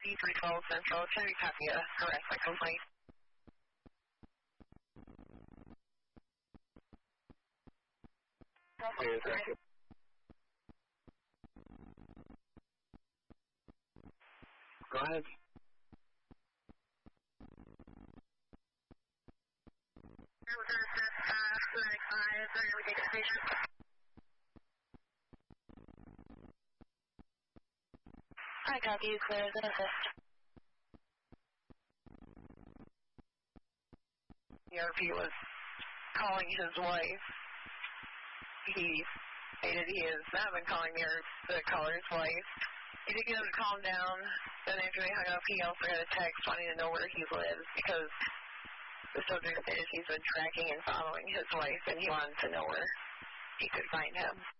312 Central. Can we copy a harassment complaint? Okay, thank you. Go ahead. I copy you, clear as an assist. ERP was calling his wife. He stated he has not been calling the caller's wife. He did get him to calm down. Then after they hung up, he also got a text wanting to know where he lives because the subject stated he's been tracking and following his wife, and he wanted to know where he could find him.